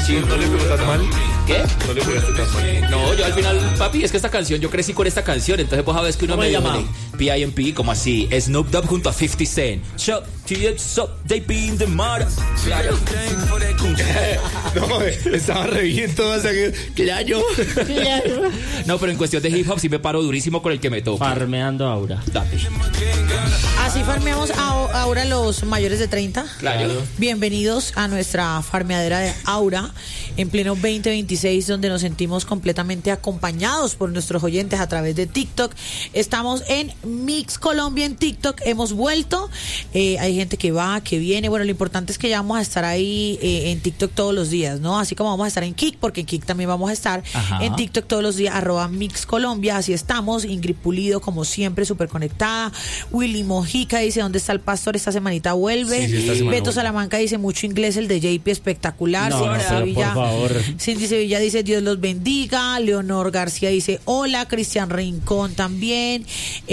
Sí, ¿No le pegó tan mal? ¿Qué? ¿No le pegaste tan mal? No, yo al final, papi, es que esta canción, yo crecí con esta canción, entonces vos sabés que uno ¿Cómo me se llama llama? P.I.M.P, como así, Snoop Dogg junto a 50 Cent. Shop, JP in the mud. Claro. No, estaba re bien todo hasta que... Claro. No, pero en cuestión de hip hop sí me paro durísimo con el que me toca. Farmeando Aura. Date. Así farmeamos ahora los mayores de 30. Claro. Bienvenidos a nuestra farmeadera de Aura en pleno 2026, donde nos sentimos completamente acompañados por nuestros oyentes a través de TikTok. Estamos en Mix Colombia en TikTok, hemos vuelto. Hay gente que va, que viene. Bueno, lo importante es que ya vamos a estar ahí en TikTok todos los días, ¿no? Así como vamos a estar en Kik, porque en Kik también vamos a estar. Ajá. En TikTok todos los días, @Mix Colombia, así estamos. Ingrid Pulido, como siempre, súper conectada. Willy Mojica dice, ¿dónde está el pastor? Esta semanita vuelve. Sí, esta semana Beto vuelve. Salamanca dice, mucho inglés el de JP, espectacular. No, Cindy no, pero Sevilla, por favor. Cindy Sevilla dice, Dios los bendiga. Leonor García dice, hola. Cristian Rincón también.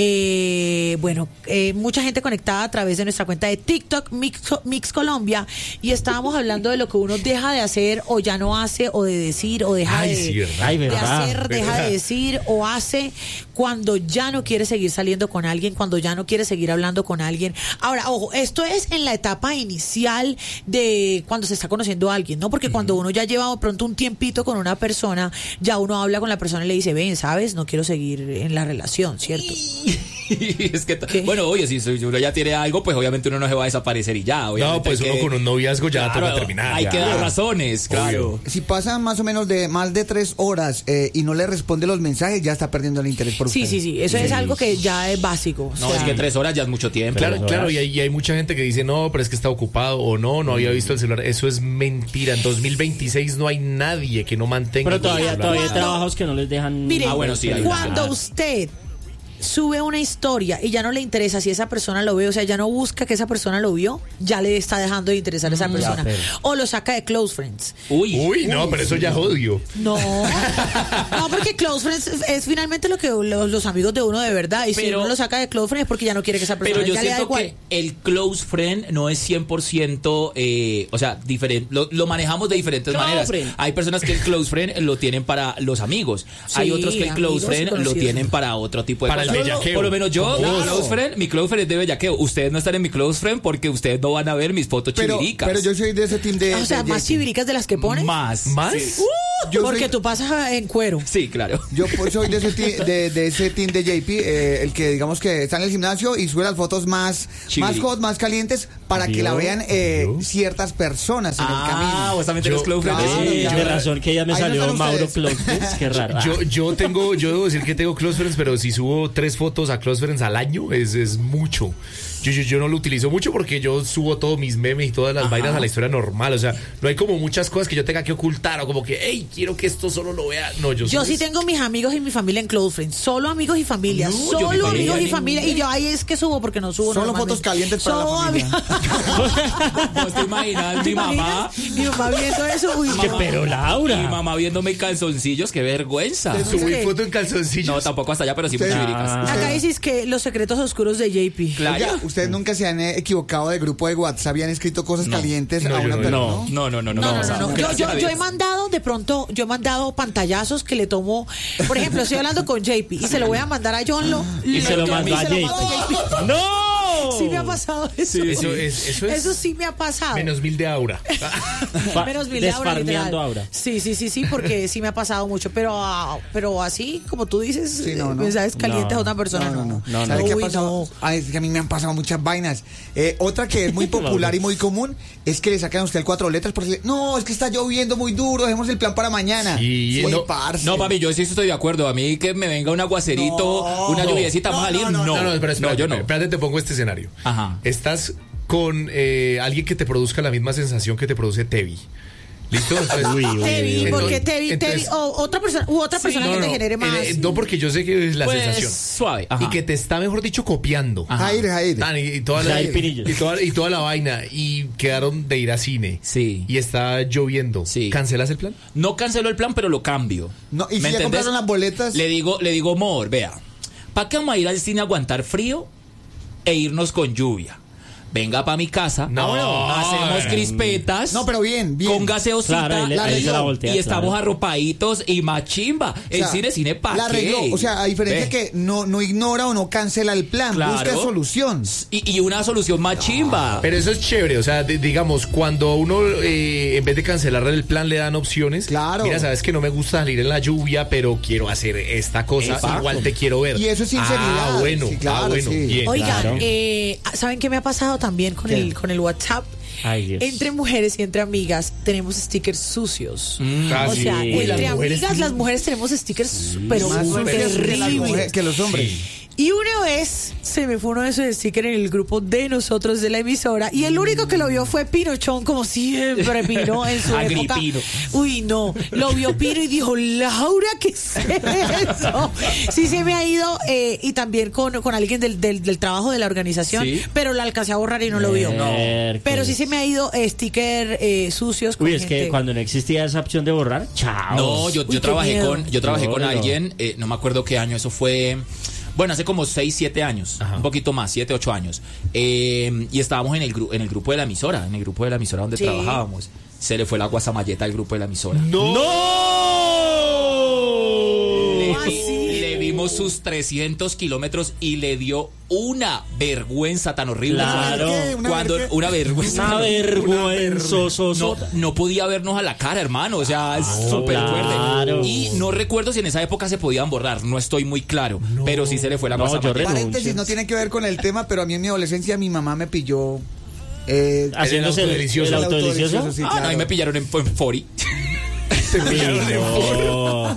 Bueno, mucha gente conectada a través de nuestra cuenta de TikTok, Mix Colombia, y estábamos hablando de lo que uno deja de hacer o ya no hace, o de decir, o deja Ay, sí, ¿verdad? Ay, de verdad. hacer, deja de decir o hace cuando ya no quiere seguir saliendo con alguien, cuando ya no quiere seguir hablando con alguien. Ahora, ojo, esto es en la etapa inicial de cuando se está conociendo a alguien, ¿no? Porque cuando uno ya lleva de pronto un tiempito con una persona, ya uno habla con la persona y le dice, ven, ¿sabes? No quiero seguir en la relación, ¿cierto? Es que, ¿Qué? bueno, oye, si uno ya tiene algo, pues obviamente uno no se va a desaparecer y ya. Obviamente No, pues hay uno que- con un noviazgo ya Claro, toca terminar. Hay ya. que dar razones, claro. Si pasan más o menos de más de 3 horas y no le responde los mensajes, ya está perdiendo el interés por Sí, usted. sí, sí, eso es algo que ya es básico. No, o sea, es que 3 horas ya es mucho tiempo. Claro, Pero, claro, ¿verdad? y hay mucha gente que dice, no, pero es que está ocupado, o no había visto el celular. Eso es mentira. En 2026 no hay nadie que no mantenga Pero el todavía celular. hay trabajos que no les dejan. Mire, bueno, sí, hay cuando una. usted sube una historia y ya no le interesa si esa persona lo ve, o sea, ya no busca que esa persona lo vio, ya le está dejando de interesar a esa persona. pero- O lo saca de Close Friends. Uy, no, pero eso ya es odio. No, no, porque Close Friends es finalmente lo que los amigos de uno de verdad. Y si Pero- uno lo saca de Close Friends es porque ya no quiere que esa persona Pero yo ya le da siento igual. que el close friend no es 100%, o sea, diferente. Lo manejamos de diferentes Close maneras. friend. Hay personas que el close friend lo tienen para los amigos. Hay Sí, otros que el amigos close friend lo conocidos. tienen para otro tipo de Para el cosas. bellaqueo. Por lo menos yo, Claro. mi close friend es de bellaqueo. Ustedes no están en mi close friend porque ustedes no van a ver mis fotos Pero chiviricas. yo soy de ese team de... O sea, de más JP. chiviricas de las que pones. Más. ¿Más? Sí, Yo Porque soy- tú pasas en cuero. sí, claro. Yo pues, soy de ese, de ese team de JP, el que digamos que está en el gimnasio y sube las fotos más Chivirica. hot, más calientes, para que la ¿Vio? vean ¿Vio? ciertas personas en el camino. vos también tenés Yo- close friend. claro, Sí, ya. De razón que ya me Ahí no salió están Mauro ustedes. Close Friends, qué raro. Yo debo decir que tengo close friends, pero si subo 3 fotos a close friends al año es mucho. Yo no lo utilizo mucho porque yo subo todos mis memes y todas las vainas a la historia normal. O sea, no hay como muchas cosas que yo tenga que ocultar o como que, hey, quiero que esto solo lo vea. No, Yo subo sí tengo mis amigos y mi familia en Close Friends. Solo amigos y familia. No, yo mi solo familia amigos y ni- familia. Y yo ahí es que subo porque no subo Solo normalmente. fotos calientes para la Solo familia. ¿Vos te imaginas ¿Te mi mamá? imaginas? Mi mamá viendo eso. Uy, Que no. pero Mi Laura. mamá viéndome en calzoncillos, qué vergüenza. Subí ¿Qué? foto en calzoncillos. No, tampoco hasta allá, pero sí muy Usted- chivíricas. Acá dices que los secretos oscuros de JP. Claro. Oiga, ¿ustedes nunca se han equivocado de grupo de WhatsApp y han escrito cosas calientes No, a yo una no, persona? no. No. No. Gracias Yo a he Dios. mandado, de pronto, yo he mandado pantallazos que le tomo. Por ejemplo, estoy hablando con JP y se lo voy a mandar a John. Y se lo mandó a se lo mando a JP. ¡No! Sí me ha pasado eso. Sí, eso es Eso sí me ha pasado. menos 1000 de aura. Menos mil de aura, Desfarmeando literal. Aura. Sí, porque sí me ha pasado mucho. Pero así, como tú dices, Sí, no. mensajes calientes No. a una persona. No. No, ¿Sabe no. qué ha Uy, pasado? no. Ay, es que a mí me han pasado muchas vainas. Otra que es muy popular y muy común es que le sacan a usted el 4 letras por decirle, no, es que está lloviendo muy duro, dejemos el plan para mañana. Sí, Uy, no, parce. No, papi, yo sí estoy de acuerdo. A mí que me venga un aguacerito, No. una lluviecita, No, vamos a salir. no, No, pero espérate, yo no. espérate, te pongo este escenario. Ajá. Estás con alguien que te produzca la misma sensación que te produce Tevi. ¿Listo? Entonces, Uy, uy, Tevi, porque entonces- Tevi, o otra persona, no, que te genere más. no, porque yo sé que es la Pues, sensación. suave. Ajá. Y que te está, mejor dicho, copiando. Ajá. Jair. Tan, y toda la, Jair Pirillos. y toda la vaina. Y quedaron de ir a cine. Sí. Y está lloviendo. Sí. ¿Cancelas el plan? No cancelo el plan, pero lo cambio. No, y si ¿Me ya entendés? compraron las boletas. Le digo, amor, vea, ¿para qué vamos a ir al cine a aguantar frío e irnos con lluvia? venga para mi casa, No. hacemos crispetas. No, pero bien. Con gaseosita. Claro, ahí se la voltea, y estamos claro. arropaditos y más chimba. O sea, El cine pa' la qué. arregló. O sea, a diferencia Ve. que no ignora o no cancela el plan, Claro. busca solución. Y una solución más chimba. Pero eso es chévere, o sea, digamos, cuando uno en vez de cancelar el plan le dan opciones. Claro. Mira, sabes que no me gusta salir en la lluvia, pero quiero hacer esta cosa, Exacto. igual te quiero ver. Y eso es sinceridad. Ah, bueno, Sí, claro, sí. bien. Oigan, Claro. ¿saben qué me ha pasado también con ¿Qué? con el WhatsApp? Ay, Dios. Entre mujeres y entre amigas tenemos stickers sucios. Ah, O sí. sea, Uy, las entre mujeres amigas sí. las mujeres tenemos stickers pero Más sucias que las mujeres, terribles. que los hombres. Y una vez se me fue uno de esos stickers en el grupo de nosotros de la emisora y el único que lo vio fue Pinochón, como siempre Pino en su época. Agripino. Uy, no, lo vio Pino y dijo, Laura, ¿qué es eso? Sí se me ha ido y también con alguien del trabajo de la organización, Sí. pero la alcancé a borrar y no lo vio. Miércoles. Pero sí se me ha ido sticker sucios con Uy, es que gente. cuando no existía esa opción de borrar, chao. No, Uy, yo qué trabajé miedo. con No. alguien, no me acuerdo qué año, eso fue, bueno, hace como 6, 7 años, Ajá. un poquito más, 7, 8 años. Y estáamos en el grupo de la emisora, donde Sí. trabajábamos. Se le fue la guasamalleta al grupo de la emisora. Le, Ah, sí. le vimos sus 300 kilómetros y le dio una vergüenza tan horrible. Claro. Una vergüenza. Una vergüenzoso. No podía vernos a la cara, hermano. O sea, es súper claro. fuerte. Y no recuerdo si en esa época se podían borrar. No estoy muy claro. Pero sí se le fue la No, cosa. yo Paréntesis, no tiene que ver con el tema, pero a mí en mi adolescencia mi mamá me pilló. Haciéndose el autodelicioso. autodelicioso. Sí, No, claro. a mí me pillaron en Fori. Te pillaron en No.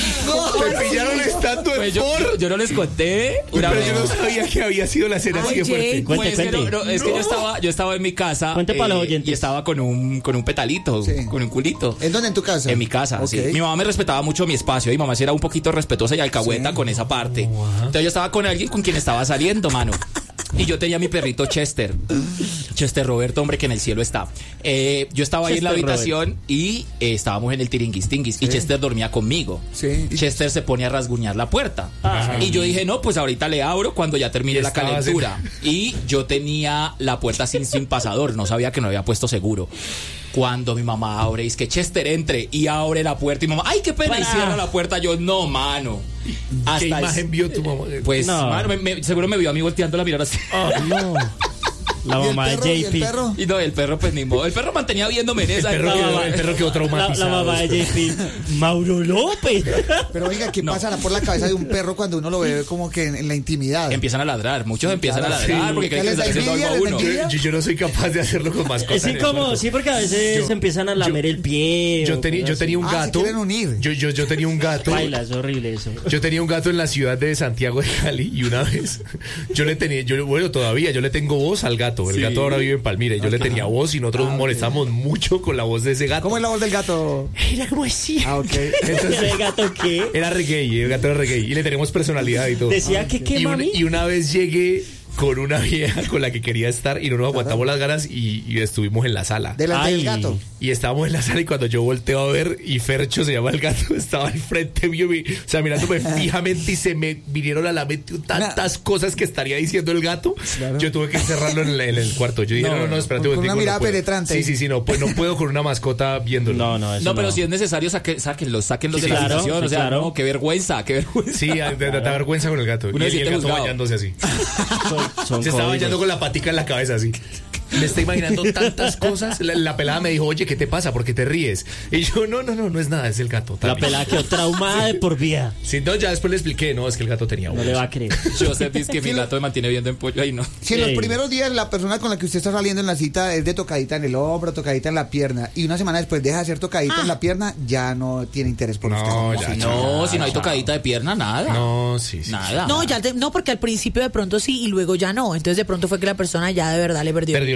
Te pillaron estando en Pues Ford. yo no les conté. Una Pero vez. yo no sabía que había sido la escena así de fuerte. Jake. Cuente, Pues es que cuente. es que yo estaba en mi casa. Cuente para los oyentes. Y estaba con un petalito, Sí. con un culito. ¿En dónde? ¿En tu casa? En mi casa, Ok. sí. Mi mamá me respetaba mucho mi espacio. Y mi mamá sí era un poquito respetuosa y alcahueta con esa parte. Entonces yo estaba con alguien con quien estaba saliendo, mano. Y yo tenía mi perrito Chester. Chester Roberto, hombre, que en el cielo está. Yo estaba ahí en la Chester habitación y estábamos en el tiringuis-tinguis. Y Chester dormía conmigo. Sí. Chester se pone a rasguñar la puerta. Ay. Y yo dije, no, pues ahorita le abro cuando ya termine Y la estabas calentura. Y yo tenía la puerta sin pasador. No sabía que no había puesto seguro. Cuando mi mamá abre, es que Chester entre y abre la puerta. Y mamá, ay, qué pena. Y Para. cierra la puerta. Yo, no, mano. ¿Qué el- imagen vio tu mamá? Pues, No. mano, seguro me vio a mí volteando la mirar así. No. La ¿Y el mamá de perro? ¿Y el JP. perro? Y no, el perro, pues ni modo. El perro mantenía viéndome en esa. El perro quedó La traumatizado. mamá de JP. Mauro López. Pero oiga, ¿qué No. pasará por la cabeza de un perro cuando uno lo ve como que en la intimidad? Empiezan a ladrar. Muchos empiezan claro, a ladrar sí. porque creen que ¿Les le da están haciendo algo a envidia? uno. ¿Les da envidia? Yo no soy capaz de hacerlo con mascotas. Es incómodo, sí, porque a veces se empiezan a lamer el pie. Yo o tenía cosas un Ah, se gato. quieren unir. Yo tenía un gato. Baila, es horrible eso. Yo tenía un gato en la ciudad de Santiago de Cali y una vez bueno, todavía yo le tengo voz al gato. El Sí. gato ahora vive en Palmira y yo le tenía voz y nosotros molestamos mucho con la voz de ese gato. ¿Cómo es la voz del gato? Era como decía. Ah, ok. ¿El gato qué? Era reggae, el gato era reggae y le tenemos personalidad y todo. Decía que qué, y, mami. y una vez llegué con una vieja con la que quería estar y no nos aguantamos las ganas y estuvimos en la sala. Delante Ay. del gato. Y estábamos en la sala y cuando yo volteo a ver y Fercho se llama el gato, estaba al frente mío, o sea, mirándome fijamente y se me vinieron a la mente tantas cosas que estaría diciendo el gato. Claro. Yo tuve que encerrarlo en el cuarto. Yo dije, no, espérate un con una momentico, mirada no puedo. penetrante. Sí, no puedo con una mascota viéndolo. No, eso No, pero si es necesario, sáquenlos Sí, de la claro, habitación. sí, O sea, claro. no, qué vergüenza, qué vergüenza. Sí, da vergüenza con el gato. Uno Y se el siente gato juzgado. bañándose así. son Se estaba códigos. bañando con la patica en la cabeza así. Me está imaginando tantas cosas. La pelada me dijo, oye, ¿qué te pasa? ¿Por qué te ríes? Y yo, no es nada, es el gato. La también. pelada quedó traumada de por vida. Sí, no, ya después le expliqué, no, es que el gato tenía No voz. le va a creer. Joseph dice que mi gato me mantiene viendo en pollo. Ay, no. Si en los Sí. primeros días la persona con la que usted está saliendo en la cita es de tocadita en el hombro, tocadita en la pierna, y una semana después deja de hacer tocadita en la pierna, ya no tiene interés por No, usted. ya, No, si no hay tocadita de pierna, nada. No, sí. Nada. No, no, porque al principio de pronto sí y luego ya no. Entonces de pronto fue que la persona ya de verdad le perdió Perdió el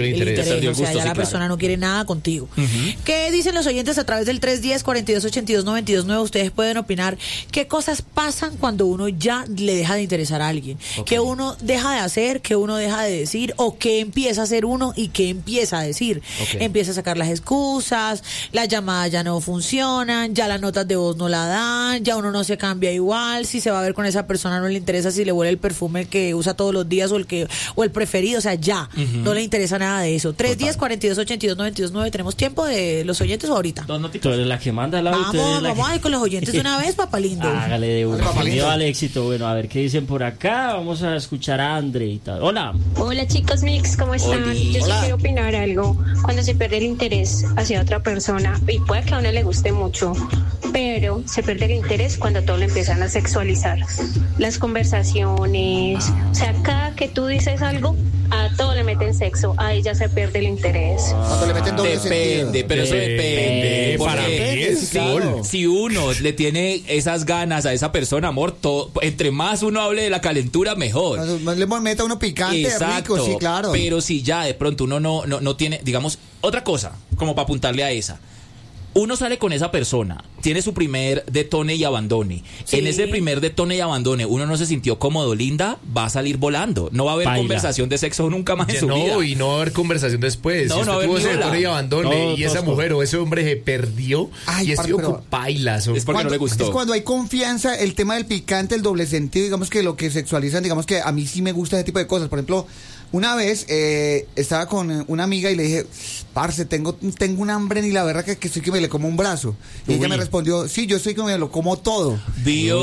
el interés. Perdió el O sea, gusto, ya sí, la claro. persona no quiere nada contigo. ¿Qué dicen los oyentes a través del 310-4282-929? Ustedes pueden opinar qué cosas pasan cuando uno ya le deja de interesar a alguien. Qué uno deja de hacer, qué uno deja de decir, o qué empieza a hacer uno y qué empieza a decir. Empieza a sacar las excusas, las llamadas ya no funcionan, ya las notas de voz no la dan, ya uno no se cambia igual, si se va a ver con esa persona no le interesa si le huele el perfume que usa todos los días o el preferido, o sea, ya no le interesa nada de eso. 310-4282-929. ¿Tenemos tiempo de los oyentes o ahorita? Tú eres la que manda la Vamos a ir con los oyentes de una vez, papá lindo. Hágale de una. Papá lindo. Bienvenido al éxito. Bueno, a ver qué dicen por acá. Vamos a escuchar a André y tal. Hola. Hola chicos Mix, ¿cómo están? Oli. Yo sí Hola. quiero opinar algo. Cuando se pierde el interés hacia otra persona, y puede que a uno le guste mucho, pero se pierde el interés cuando todo lo empiezan a sexualizar. Las conversaciones, o sea, cada que tú dices algo, a todo le meten sexo, ahí ya se pierde el interés. Cuando le meten doble Depende, sentido. pero eso depende. Para porque mí es si, gol. si uno le tiene esas ganas a esa persona, amor, entre más uno hable de la calentura, mejor. Más le meta uno picante, rico, sí, claro. Pero si ya de pronto uno no tiene, digamos, otra cosa, como para apuntarle a esa. Uno sale con esa persona, tiene su primer detone y abandone. Sí. En ese primer detone y abandone, uno no se sintió cómodo, linda, va a salir volando. No va a haber Baila. conversación de sexo nunca más en su vida. No, y no va a haber conversación después. No, Si usted no va a tuvo haber ese ni detone y abandone No, y esa tosco. mujer o ese hombre se perdió Ay, y parce, estuvo pero- con pailas. Es porque no le gustó. Es cuando hay confianza, el tema del picante, el doble sentido, digamos que lo que sexualizan, digamos que a mí sí me gusta ese tipo de cosas. Por ejemplo, una vez estaba con una amiga y le dije, parce, tengo un hambre ni la verdad que estoy que me le como un brazo. Y ella me respondió, sí, yo estoy que me lo como todo. Dios.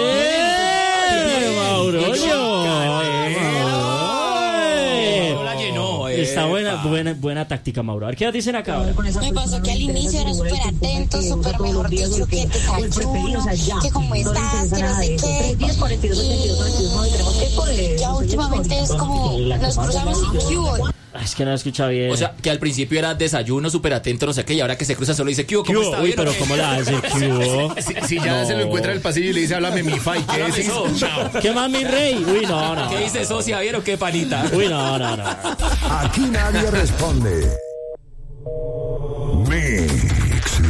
Mauro, No la llenó, Está buena táctica, Mauro. A ver qué nos dicen acá ahora. Me pasó que al inicio era súper atento, súper mejor dicho, que desayuno, que cómo estás, que no sé qué. Y ya últimamente es como nos cruzamos y ¿qué hubo? Es que no escucha bien. O sea, que al principio era desayuno, súper atento, no sé qué, y ahora que se cruza solo dice, ¿qué hubo? ¿Qué ¿Cómo hubo? está? Uy, ¿Bien o pero qué? ¿cómo la hace? ¿Qué hubo? Si ya se lo encuentra en el pasillo y le dice, háblame mi fa, ¿y qué Háblame decís? eso. Chao. ¿Qué más, mi rey? Uy, no. ¿Qué dice socia? ¿Vieron qué panita? Uy, no. Aquí nadie responde.